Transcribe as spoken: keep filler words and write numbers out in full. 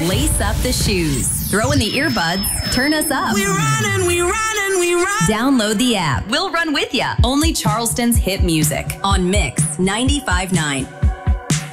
Lace up the shoes. Throw in the earbuds. Turn us up. We run and we run and we run. Download the app. We'll run with ya. Only Charleston's hit music on Mix ninety-five point nine.